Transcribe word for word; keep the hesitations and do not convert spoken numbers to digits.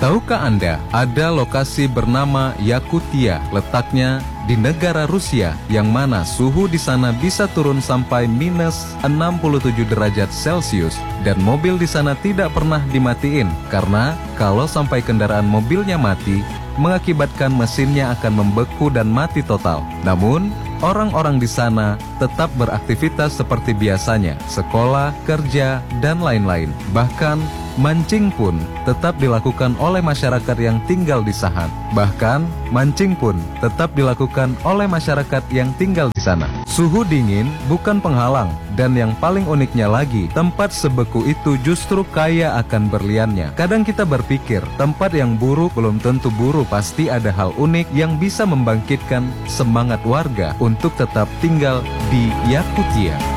Tahukah Anda, ada lokasi bernama Yakutia, letaknya di negara Rusia, yang mana suhu di sana bisa turun sampai minus enam puluh tujuh derajat Celcius, dan mobil di sana tidak pernah dimatiin, karena kalau sampai kendaraan mobilnya mati, mengakibatkan mesinnya akan membeku dan mati total. Namun, orang-orang di sana tetap beraktivitas seperti biasanya, sekolah, kerja, dan lain-lain. Bahkan, mancing pun tetap dilakukan oleh masyarakat yang tinggal di sana. Bahkan, mancing pun tetap dilakukan oleh masyarakat yang tinggal di sana. Suhu dingin bukan penghalang, dan yang paling uniknya lagi, tempat sebeku itu justru kaya akan berliannya. Kadang kita berpikir, tempat yang buruk belum tentu buruk, pasti ada hal unik yang bisa membangkitkan semangat warga untuk tetap tinggal di Yakutia.